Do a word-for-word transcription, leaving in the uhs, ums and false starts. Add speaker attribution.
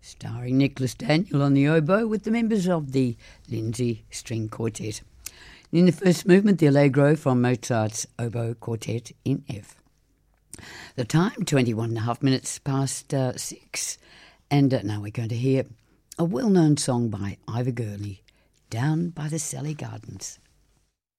Speaker 1: starring Nicholas Daniel on the oboe with the members of the Lindsay String Quartet. In the first movement, the Allegro from Mozart's Oboe Quartet in F. The time, twenty-one and a half minutes past uh, six. And uh, now we're going to hear a well-known song by Ivor Gurney, Down by the Sally Gardens.